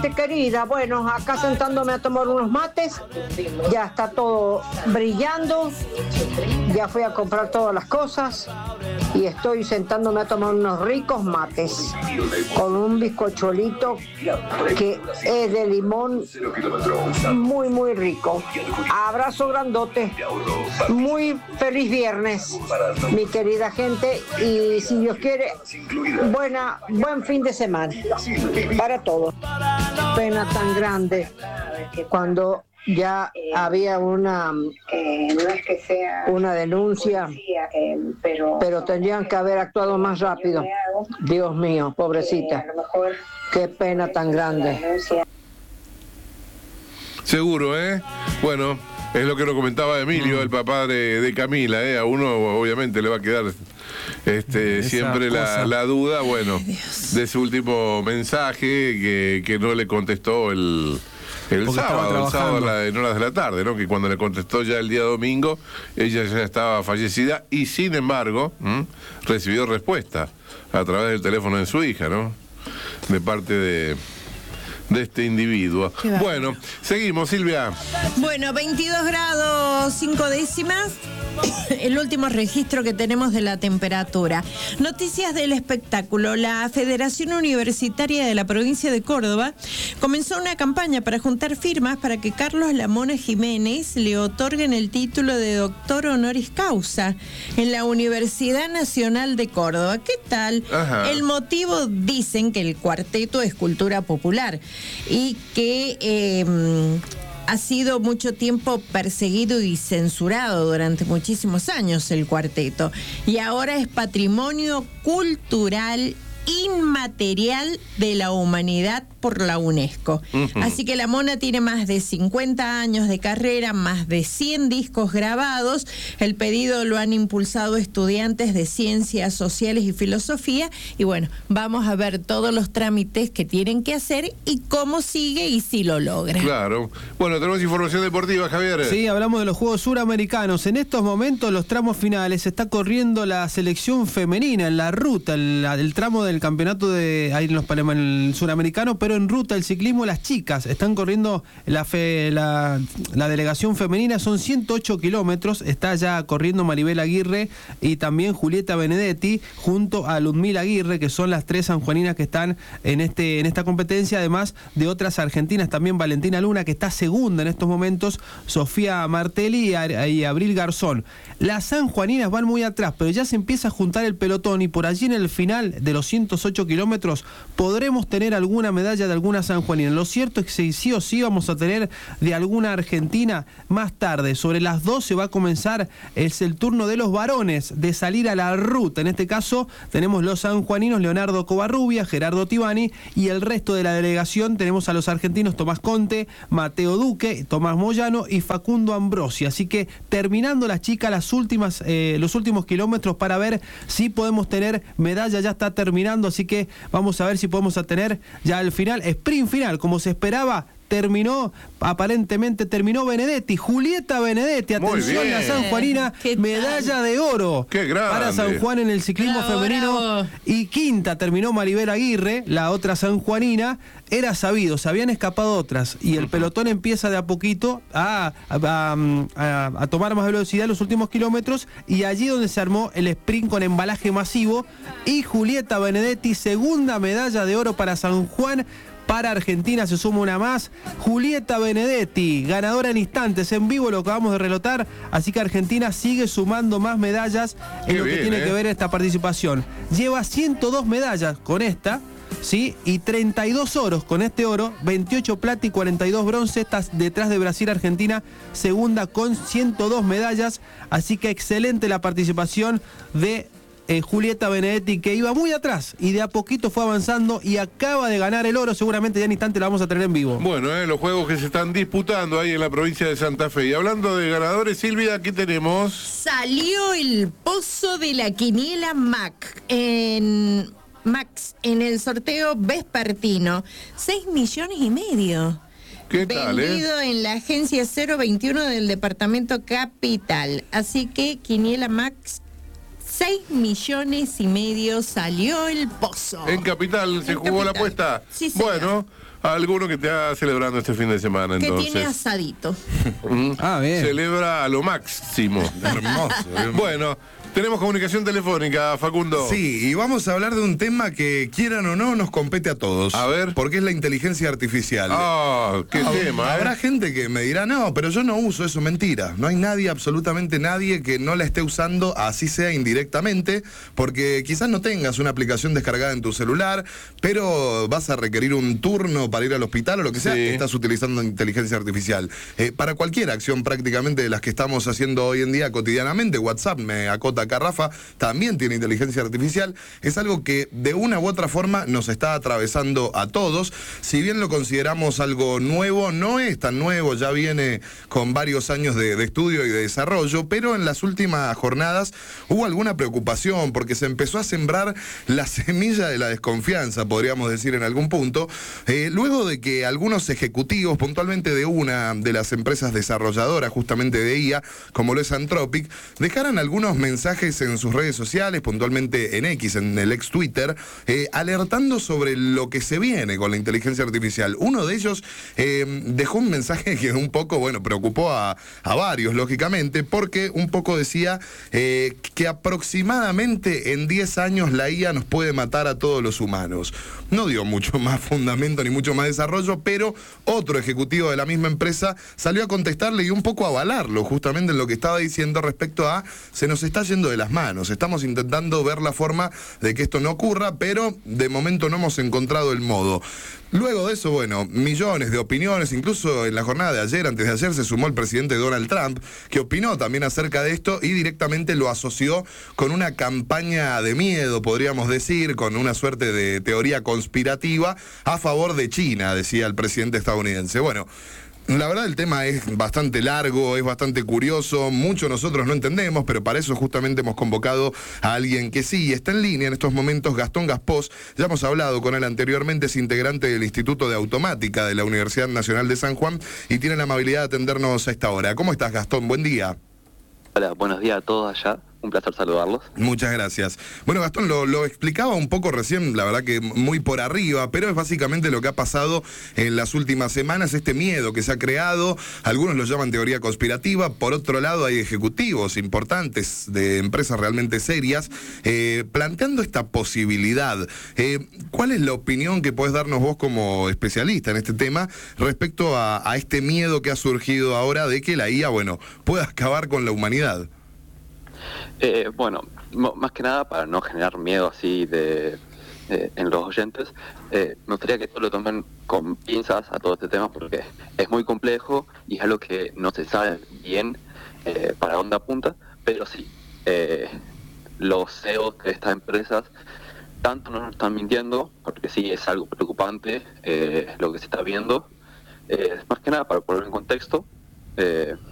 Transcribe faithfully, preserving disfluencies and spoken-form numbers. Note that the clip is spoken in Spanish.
gente querida. Bueno, acá sentándome a tomar unos mates, ya está todo brillando, ya fui a comprar todas las cosas y estoy sentándome a tomar unos ricos mates con un bizcocholito que es de limón, muy muy rico. Abrazo grandote, muy feliz viernes, mi querida gente, y si Dios quiere, buena, buen fin de semana para todos. Pena tan grande cuando ya había una una denuncia, pero tendrían que haber actuado más rápido. Dios mío, pobrecita, qué pena tan grande. Seguro, ¿eh? Bueno, es lo que nos comentaba Emilio, el papá de, de Camila, ¿eh? A uno obviamente le va a quedar este, siempre la, la duda, bueno, de ese último mensaje que, que no le contestó el, el sábado, el sábado a la, en horas de la tarde, ¿no? Que cuando le contestó ya el día domingo, ella ya estaba fallecida y sin embargo, ¿m? recibió respuesta a través del teléfono de su hija, ¿no? De parte de... de este individuo. Bueno, seguimos, Silvia. Bueno, veintidós grados cinco décimas, el último registro que tenemos de la temperatura. Noticias del espectáculo. La Federación Universitaria de la provincia de Córdoba comenzó una campaña para juntar firmas para que Carlos Lamona Jiménez le otorguen el título de doctor honoris causa en la Universidad Nacional de Córdoba. ¿Qué tal? Ajá. El motivo, dicen que el cuarteto es cultura popular y que eh, ha sido mucho tiempo perseguido y censurado durante muchísimos años el cuarteto, y ahora es patrimonio cultural inmaterial de la humanidad por la UNESCO. Uh-huh. Así que la Mona tiene más de cincuenta años de carrera, más de cien discos grabados. El pedido lo han impulsado estudiantes de ciencias sociales y filosofía. Y bueno, vamos a ver todos los trámites que tienen que hacer y cómo sigue y si lo logra. Claro. Bueno, tenemos información deportiva, Javier. Sí, hablamos de los Juegos Suramericanos. En estos momentos, los tramos finales, se está corriendo la selección femenina en la ruta, el, el tramo del campeonato de ahí en los en el suramericano, pero en ruta el ciclismo, las chicas están corriendo la, fe, la, la delegación femenina, son ciento ocho kilómetros, está ya corriendo Maribel Aguirre y también Julieta Benedetti junto a Ludmila Aguirre, que son las tres sanjuaninas que están en este en esta competencia, además de otras argentinas, también Valentina Luna, que está segunda en estos momentos, Sofía Martelli y, y Abril Garzón. Las sanjuaninas van muy atrás, pero ya se empieza a juntar el pelotón y por allí en el final de los ciento ocho kilómetros podremos tener alguna medalla de alguna sanjuanina. Lo cierto es que sí o sí vamos a tener de alguna argentina más tarde. Sobre las doce va a comenzar, es el turno de los varones de salir a la ruta. En este caso tenemos los sanjuaninos Leonardo Covarrubia, Gerardo Tibani, y el resto de la delegación tenemos a los argentinos Tomás Conte, Mateo Duque, Tomás Moyano y Facundo Ambrosi. Así que terminando las chicas las últimas, eh, los últimos kilómetros para ver si podemos tener medalla. Ya está terminando, así que vamos a ver si podemos tener ya el final, sprint final, como se esperaba. Terminó, aparentemente terminó Benedetti, Julieta Benedetti, atención, la sanjuanina, medalla de oro para San Juan en el ciclismo bravo, femenino. Bravo. Y quinta terminó Maribel Aguirre, la otra sanjuanina. Era sabido, se habían escapado otras y el pelotón empieza de a poquito a, a, a, a tomar más velocidad en los últimos kilómetros, y allí donde se armó el sprint con embalaje masivo, y Julieta Benedetti, segunda medalla de oro para San Juan. Para Argentina se suma una más, Julieta Benedetti, ganadora en instantes, en vivo lo acabamos de relotar, así que Argentina sigue sumando más medallas en Qué lo bien, que tiene eh. que ver esta participación. Lleva ciento dos medallas con esta, ¿sí? Y treinta y dos oros con este oro, veintiocho plata y cuarenta y dos bronce. Estás detrás de Brasil, Argentina, segunda con ciento dos medallas, así que excelente la participación de Eh, Julieta Benedetti, que iba muy atrás y de a poquito fue avanzando y acaba de ganar el oro. Seguramente ya en instante la vamos a tener en vivo. Bueno, eh, los juegos que se están disputando ahí en la provincia de Santa Fe. Y hablando de ganadores, Silvia, ¿qué tenemos? Salió el pozo de la quiniela Mac en Max en el sorteo vespertino. seis millones y medio. ¿Qué tal, vendido eh? en la agencia cero veintiuno del departamento Capital. Así que quiniela Max, seis millones y medio salió el pozo. En Capital se en jugó Capital. la apuesta. Sí, bueno, a alguno que está celebrando este fin de semana. Que entonces tiene asadito. Ah, bien. Celebra a lo máximo. Hermoso. Bueno, tenemos comunicación telefónica, Facundo. Sí, y vamos a hablar de un tema que, quieran o no, nos compete a todos. A ver. Porque es la inteligencia artificial. Ah, qué Ah, tema, Habrá ¿eh? gente que me dirá, no, pero yo no uso eso, mentira. No hay nadie, absolutamente nadie, que no la esté usando, así sea indirectamente, porque quizás no tengas una aplicación descargada en tu celular, pero vas a requerir un turno para ir al hospital o lo que sea, Sí. estás utilizando inteligencia artificial. Eh, para cualquier acción prácticamente de las que estamos haciendo hoy en día cotidianamente, WhatsApp, me acota acá Rafa, también tiene inteligencia artificial. Es algo que de una u otra forma nos está atravesando a todos. Si bien lo consideramos algo nuevo, no es tan nuevo, ya viene con varios años de, de estudio y de desarrollo, pero en las últimas jornadas hubo alguna preocupación porque se empezó a sembrar la semilla de la desconfianza, podríamos decir en algún punto, eh, luego de que algunos ejecutivos, puntualmente de una de las empresas desarrolladoras justamente de I A, como lo es Anthropic, dejaran algunos mensajes en sus redes sociales, puntualmente en X, en el ex Twitter, eh, alertando sobre lo que se viene con la inteligencia artificial. Uno de ellos eh, dejó un mensaje que un poco, bueno, preocupó a, a varios, lógicamente, porque un poco decía eh, que aproximadamente en diez años la I A nos puede matar a todos los humanos. No dio mucho más fundamento ni mucho más desarrollo, pero otro ejecutivo de la misma empresa salió a contestarle y un poco a avalarlo justamente en lo que estaba diciendo respecto a se nos está yendo de las manos. Estamos intentando ver la forma de que esto no ocurra, pero de momento no hemos encontrado el modo. Luego de eso, bueno, millones de opiniones, incluso en la jornada de ayer, antes de ayer, se sumó el presidente Donald Trump, que opinó también acerca de esto y directamente lo asoció con una campaña de miedo, podríamos decir, con una suerte de teoría conspirativa a favor de China, decía el presidente estadounidense. Bueno, la verdad el tema es bastante largo, es bastante curioso, mucho nosotros no entendemos, pero para eso justamente hemos convocado a alguien que sí está en línea en estos momentos, Gastón Gaspós. Ya hemos hablado con él anteriormente, es integrante del Instituto de Automática de la Universidad Nacional de San Juan y tiene la amabilidad de atendernos a esta hora. ¿Cómo estás, Gastón? Buen día. Hola, buenos días a todos allá. Un placer saludarlos. Muchas gracias. Bueno, Gastón, lo, lo explicaba un poco recién, la verdad que muy por arriba, pero es básicamente lo que ha pasado en las últimas semanas, este miedo que se ha creado, algunos lo llaman teoría conspirativa, por otro lado hay ejecutivos importantes de empresas realmente serias eh, planteando esta posibilidad. Eh, ¿Cuál es la opinión que podés darnos vos como especialista en este tema respecto a, a este miedo que ha surgido ahora de que la I A, bueno, pueda acabar con la humanidad? Eh, bueno, más que nada para no generar miedo así de, de en los oyentes, eh, me gustaría que esto lo tomen con pinzas a todo este tema porque es muy complejo y es algo que no se sabe bien eh, para dónde apunta, pero sí, eh, los C E Os de estas empresas tanto no nos están mintiendo, porque sí es algo preocupante eh, lo que se está viendo. Eh, más que nada para poner en contexto, eh,